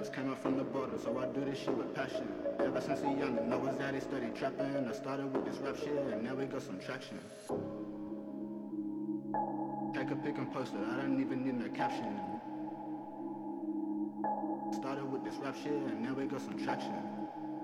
just came up from the bottom, so I do this shit with passion. Ever since a youngin', I was at it, study trapping. I started with this rap shit, and now we got some traction. Take a pic and post it, I don't even need no caption. Started with this rap shit, and now we got some traction.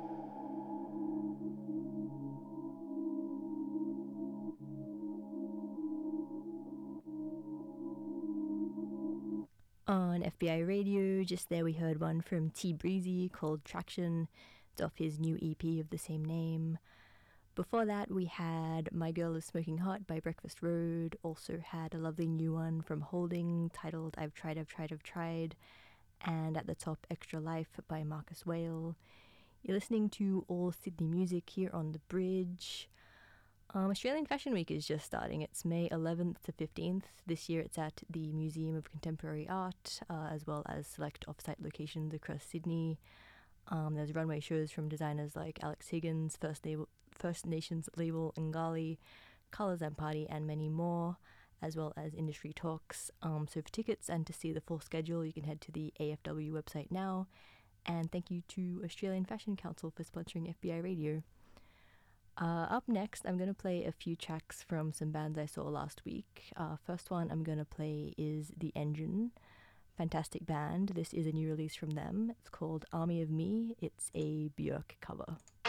On FBI Radio, just there we heard one from T Breezy called Traction. It's off his new EP of the same name. Before that, we had My Girl Is Smoking Hot by Breakfast Road. Also had a lovely new one from Holding titled I've Tried, I've Tried, I've Tried. And at the top, Extra Life by Marcus Whale. You're listening to All Sydney Music here on The Bridge. Australian Fashion Week is just starting. It's May 11th to 15th. This year it's at the Museum of Contemporary Art, as well as select off-site locations across Sydney. There's runway shows from designers like Alex Higgins, First Nations label Ngali, Colours and Party, and many more, as well as industry talks. So for tickets and to see the full schedule, you can head to the AFW website now. And thank you to Australian Fashion Council for sponsoring FBI Radio. Up next, I'm going to play a few tracks from some bands I saw last week. First one I'm going to play is The Engine. Fantastic band. This is a new release from them. It's called Army of Me. It's a Björk cover.